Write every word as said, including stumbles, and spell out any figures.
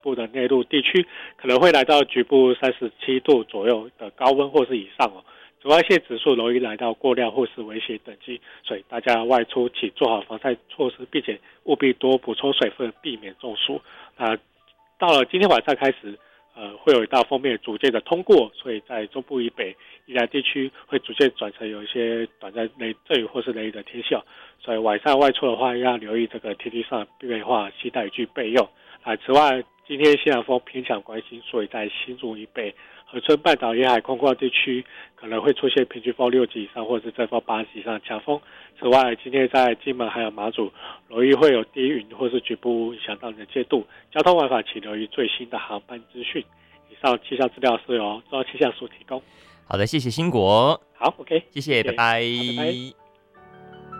部的内陆地区可能会来到局部三十七度左右的高温或是以上哦。紫外线指数容易来到过量或是危险等级，所以大家外出请做好防晒措施，并且务必多补充水分，避免中暑。那到了今天晚上开始，呃，会有一道锋面逐渐的通过，所以在中部以北宜兰地区会逐渐转成有一些短暂雷阵雨或是雷雨的天气哦。所以晚上外出的话，要留意这个天气上的变化，携带雨具备用。啊，此外，今天西南风偏强关心，所以在新竹以北、恒春半岛沿海空旷地区可能会出现平均风六级以上，或者是阵风八级以上的强风。此外，今天在金门还有马祖，容易会有低云或是局部影响到能见度。交通往返请留意最新的航班资讯。以上气象资料是由中央气象署提供。 好的，谢谢兴国。 好 ，OK， 谢谢， 谢谢， 拜拜。 好，拜拜。